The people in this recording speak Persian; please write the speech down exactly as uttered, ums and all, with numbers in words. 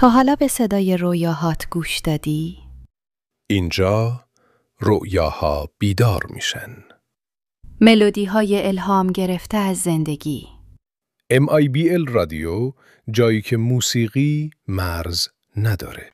تا حالا به صدای رویاهات گوش دادی؟ اینجا رویاها بیدار میشن. ملودی های الهام گرفته از زندگی. ام آی بی ال رادیو، جایی که موسیقی مرز نداره.